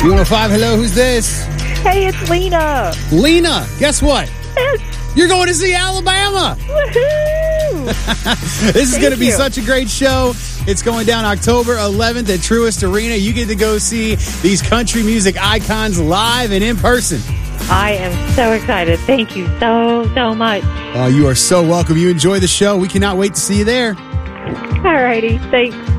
B105, hello, who's this? Hey, it's Lena. Lena, guess what? Yes. You're going to see Alabama. Woohoo! This is going to be you. such a great show. It's going down October 11th at Truist Arena. You get to go see these country music icons live and in person. I am so excited. Thank you so much. You are so welcome. You enjoy the show. We cannot wait to see you there. All righty. Thanks.